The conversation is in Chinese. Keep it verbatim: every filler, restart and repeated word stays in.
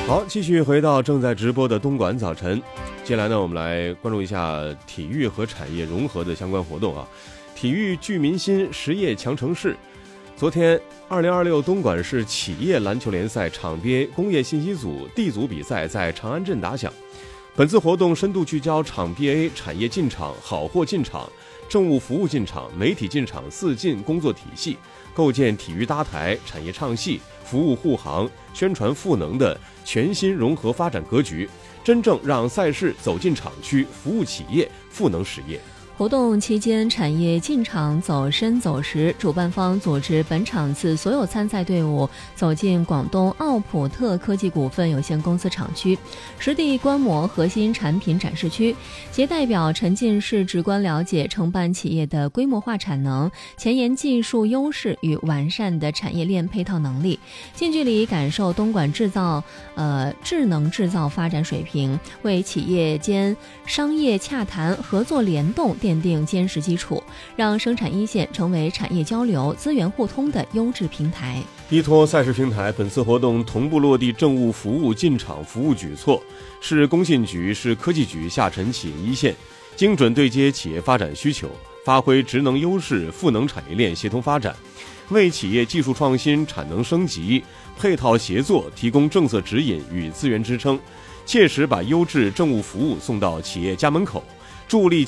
好，继续回到正在直播的东莞早晨。接下来呢，我们来关注一下体育和产业融合的相关活动啊。体育聚民心，实业强城市。昨天，二零二六东莞市企业篮球联赛场边工业信息组 D 组比赛在长安镇打响。本次活动深度聚焦场 B A 产业进场、好货进场、政务服务进场、媒体进场四进工作体系，构建体育搭台、产业唱戏、服务护航、宣传赋能的全新融合发展格局，真正让赛事走进厂区，服务企业，赋能实业。 活动期间，产业进场走深走实，主办方组织本场次所有参赛队伍走进广东奥普特科技股份有限公司厂区，实地观摩核心产品展示区，携代表沉浸式直观了解承办企业的规模化产能、前沿技术优势与完善的产业链配套能力，近距离感受东莞制造呃智能制造发展水平，为企业间商业洽谈、合作联动奠定坚实基础，让生产一线成为产业交流、资源互通的优质平台。 依托赛事平台，本次活动同步落地政务服务进场服务举措，市工信局、市科技局下沉企业一线，精准对接企业发展需求，发挥职能优势，赋能产业链协同发展，为企业技术创新、产能升级、配套协作提供政策指引与资源支撑，切实把优质政务服务送到企业家门口，助力